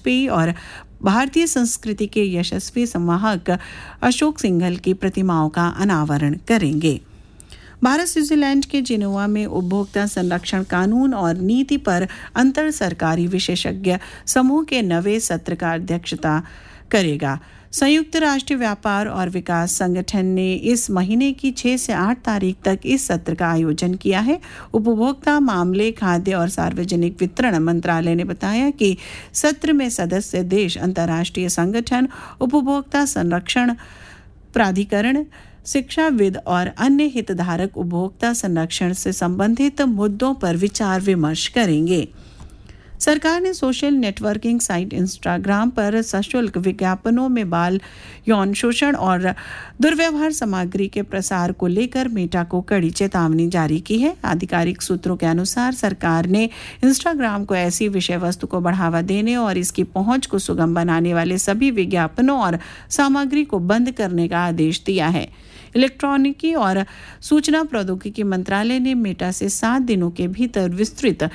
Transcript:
वाजपेयी और भारतीय संस्कृति के यशस्वी संवाहक अशोक सिंघल की प्रतिमाओं का अनावरण करेंगे। भारत स्विट्जरलैंड के जिनेवा में उपभोक्ता संरक्षण कानून और नीति पर अंतर सरकारी विशेषज्ञ समूह के नवे सत्र का अध्यक्षता करेगा। संयुक्त राष्ट्र व्यापार और विकास संगठन ने इस महीने की 6 से 8 तारीख तक इस सत्र का आयोजन किया है। उपभोक्ता मामले, खाद्य और सार्वजनिक वितरण मंत्रालय ने बताया कि सत्र में सदस्य देश, अंतर्राष्ट्रीय संगठन, उपभोक्ता संरक्षण प्राधिकरण, शिक्षाविद और अन्य हितधारक उपभोक्ता संरक्षण से संबंधित मुद्दों पर विचार विमर्श करेंगे। सरकार ने सोशल नेटवर्किंग साइट इंस्टाग्राम पर सशुल्क विज्ञापनों में बाल यौन शोषण और दुर्व्यवहार सामग्री के प्रसार को लेकर मेटा को कड़ी चेतावनी जारी की है। आधिकारिक सूत्रों के अनुसार सरकार ने इंस्टाग्राम को ऐसी विषय वस्तु को बढ़ावा देने और इसकी पहुंच को सुगम बनाने वाले सभी विज्ञापनों और सामग्री को बंद करने का आदेश दिया है। इलेक्ट्रॉनिकी और सूचना प्रौद्योगिकी मंत्रालय ने मेटा से 7 दिनों के भीतर विस्तृत